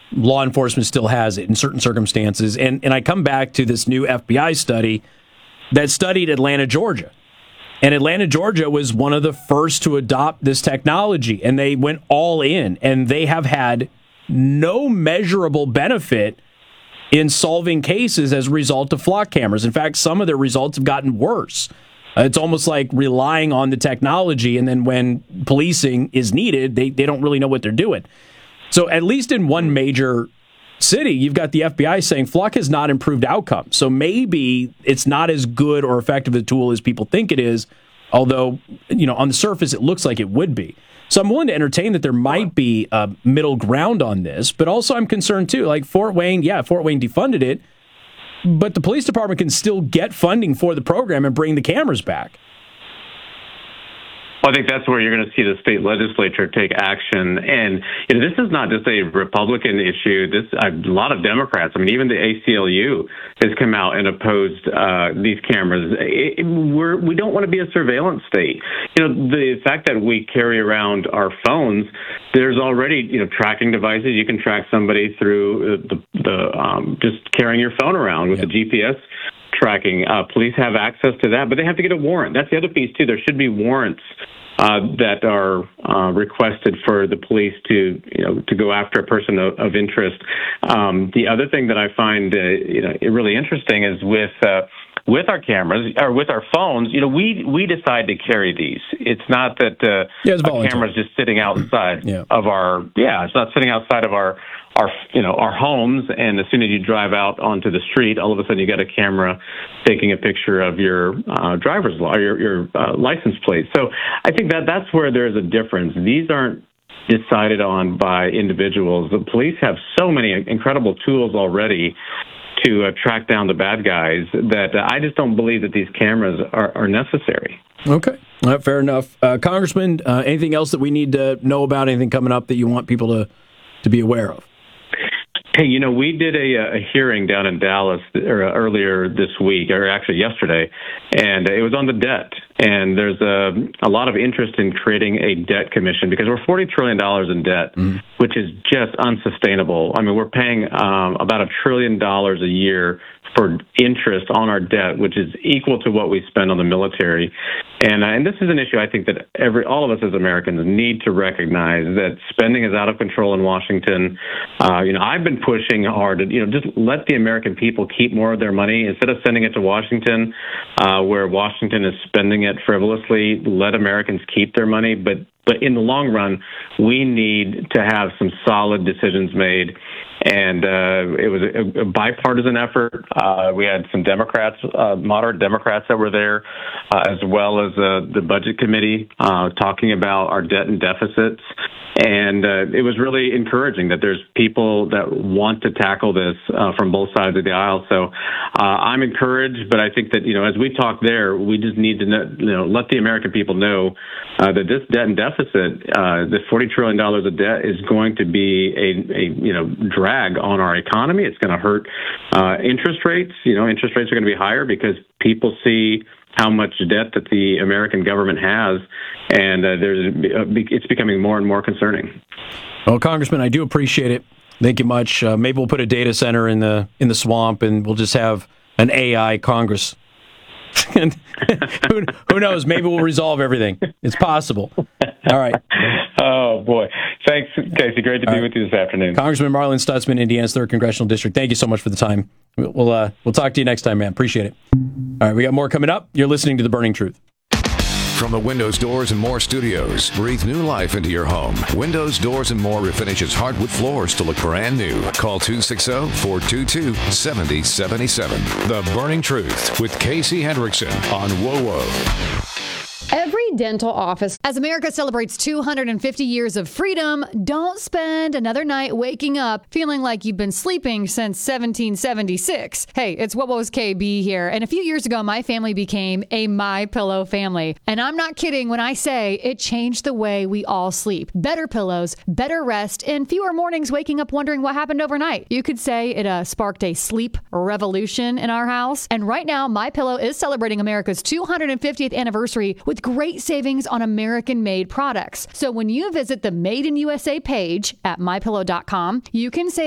law enforcement still has it in certain circumstances. And I come back to this new FBI study that studied Atlanta, Georgia. And Atlanta, Georgia was one of the first to adopt this technology, and they went all in, and they have had no measurable benefit in solving cases as a result of flock cameras. In fact, some of their results have gotten worse. It's almost like relying on the technology, and then when policing is needed, they don't really know what they're doing. So at least in one major city, you've got the FBI saying flock has not improved outcomes. So maybe it's not as good or effective a tool as people think it is, although, on the surface, it looks like it would be. So I'm willing to entertain that there might be a middle ground on this, but also I'm concerned too. Like Fort Wayne defunded it, but the police department can still get funding for the program and bring the cameras back. Well, I think that's where you're going to see the state legislature take action. And this is not just a Republican issue. A lot of Democrats, even the ACLU has come out and opposed these cameras. We don't want to be a surveillance state. The fact that we carry around our phones, there's already, tracking devices. You can track somebody through the just carrying your phone around with the GPS tracking. Police have access to that, but they have to get a warrant. That's the other piece, too. There should be warrants that are requested for the police to go after a person of interest. The other thing that I find really interesting is with our cameras or with our phones, we decide to carry these. It's not that a camera's just sitting outside of our it's not sitting outside of our homes, and as soon as you drive out onto the street, all of a sudden you got a camera taking a picture of your driver's your license plate. So I think that's where there's a difference. These aren't decided on by individuals. The police have so many incredible tools already to track down the bad guys that I just don't believe that these cameras are necessary. Okay. Fair enough. Congressman, anything else that we need to know about, anything coming up that you want people to be aware of? Hey, we did a hearing down in Dallas earlier this week, or actually yesterday, and it was on the debt. And there's a lot of interest in creating a debt commission because we're $40 trillion in debt, which is just unsustainable. We're paying about $1 trillion a year for interest on our debt, which is equal to what we spend on the military. And this is an issue I think that all of us as Americans need to recognize that spending is out of control in Washington. I've been pushing hard to, just let the American people keep more of their money instead of sending it to Washington, where Washington is spending it frivolously. Let Americans keep their money. But in the long run, we need to have some solid decisions made. And it was a bipartisan effort. We had some Democrats, moderate Democrats that were there, as well as the Budget Committee talking about our debt and deficits. And it was really encouraging that there's people that want to tackle this from both sides of the aisle. So I'm encouraged, but I think that, as we talk there, we just need to let the American people know that this debt and deficit, the $40 trillion of debt is going to be a drag on our economy. It's going to hurt interest rates. Interest rates are going to be higher because people see how much debt that the American government has, and it's becoming more and more concerning. Well, Congressman, I do appreciate it. Thank you much. Maybe we'll put a data center in the swamp, and we'll just have an AI Congress. And who knows? Maybe we'll resolve everything. It's possible. All right. Oh, boy. Thanks, Casey. Great to be with you this afternoon. Congressman Marlin Stutzman, Indiana's 3rd Congressional District. Thank you so much for the time. We'll talk to you next time, man. Appreciate it. All right, we got more coming up. You're listening to The Burning Truth. From the Windows, Doors, and More studios, breathe new life into your home. Windows, Doors, and More refinishes hardwood floors to look brand new. Call 260-422-7077. The Burning Truth with Casey Hendrickson on WOWO. Every dental office, as America celebrates 250 years of freedom, don't spend another night waking up feeling like you've been sleeping since 1776. Hey, it's WOWO's KB here, and a few years ago, my family became a MyPillow family. And I'm not kidding when I say it changed the way we all sleep. Better pillows, better rest, and fewer mornings waking up wondering what happened overnight. You could say it sparked a sleep revolution in our house. And right now, MyPillow is celebrating America's 250th anniversary with great savings on American-made products. So when you visit the Made in USA page at MyPillow.com, you can save